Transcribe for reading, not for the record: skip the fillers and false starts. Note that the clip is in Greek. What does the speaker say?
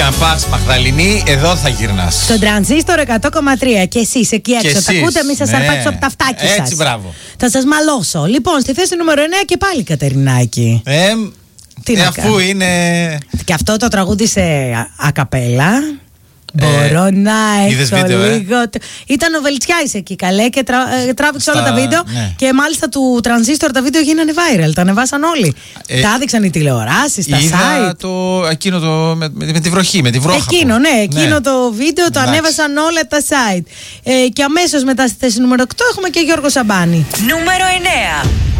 αν πας Μαγδαληνή, εδώ θα γυρνάς. Στον Τρανζίστορ 100,3 και εσείς εκεί έξω. Τα ακούτε, μη σας αρπάξω από τα αυτάκια σας. Έτσι, μπράβο. Θα σας μαλώσω. Λοιπόν, στη θέση νούμερο 9 και πάλι Κατερινάκη. Αφού είναι. Και αυτό το τραγούδι σε ακαπέλα. Μπορώ να έχω λίγο. Ήταν ο Βελτσιάης εκεί καλέ και τράβηξε όλα τα βίντεο. Ναι. Και μάλιστα του Τρανζίστορ τα βίντεο γίνανε viral. Τα ανεβάσαν όλοι. Τα έδειξαν οι τηλεοράσεις, τα site. Εκείνο το. Με τη βροχή, με τη βρόχα. Εκείνο το βίντεο το ανέβασαν όλα τα site. Και αμέσως μετά στη θέση νούμερο 8 έχουμε και Γιώργο Σαμπάνη. Νούμερο 9.